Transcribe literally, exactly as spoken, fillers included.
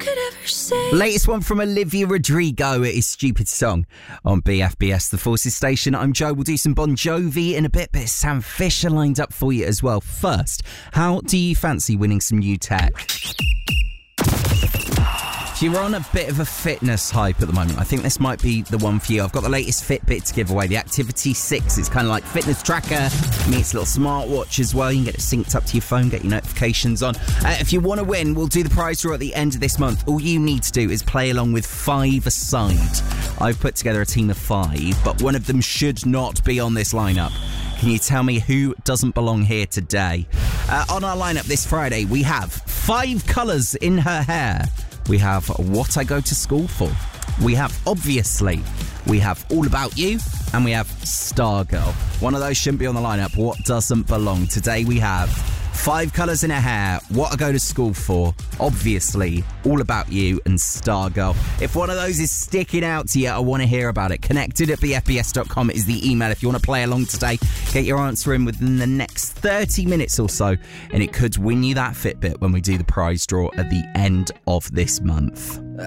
could ever say. Latest one from Olivia Rodrigo. It is Stupid Song on B F B S, the Forces Station. I'm Joe. We'll do some Bon Jovi in a bit, but Sam Fisher lined up for you as well. First, how do you fancy winning some new tech? If you're on a bit of a fitness hype at the moment, I think this might be the one for you. I've got the latest Fitbit to give away, the Activity six. It's kind of like fitness tracker, meets a little smartwatch as well. You can get it synced up to your phone, get your notifications on. Uh, if you want to win, we'll do the prize draw at the end of this month. All you need to do is play along with five aside. I've put together a team of five, but one of them should not be on this lineup. Can you tell me who doesn't belong here today? Uh, on our lineup this Friday, we have Five Colours in Her Hair. We have What I Go to School For. We have Obviously. We have All About You. And we have Stargirl. One of those shouldn't be on the lineup. What doesn't belong? Today we have Five Colours in Her Hair, What I Go to School For, Obviously, All About You, and Stargirl. If one of those is sticking out to you, I want to hear about it. Connected at b f b s dot com is the email. If you want to play along today, get your answer in within the next thirty minutes or so, and it could win you that Fitbit when we do the prize draw at the end of this month.